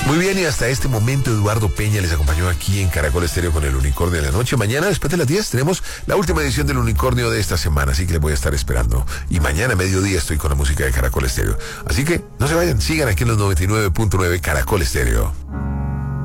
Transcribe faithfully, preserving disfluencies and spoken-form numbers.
Muy bien, y hasta este momento Eduardo Peña les acompañó aquí en Caracol Estéreo con el Unicornio de la Noche. Mañana, después de las diez, tenemos la última edición del Unicornio de esta semana, así que les voy a estar esperando. Y mañana a mediodía estoy con la música de Caracol Estéreo. Así que no se vayan, sigan aquí en los noventa y nueve punto nueve Caracol Estéreo.